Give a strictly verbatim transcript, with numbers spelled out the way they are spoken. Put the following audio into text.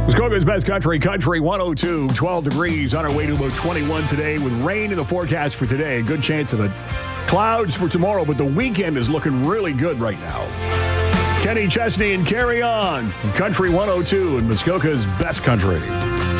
Muskoka's Best Country, Country one oh two, twelve degrees on our way to about twenty-one today with rain in the forecast for today. A good chance of the clouds for tomorrow, but the weekend is looking really good right now. Kenny Chesney and Carry On, Country one oh two and Muskoka's Best Country.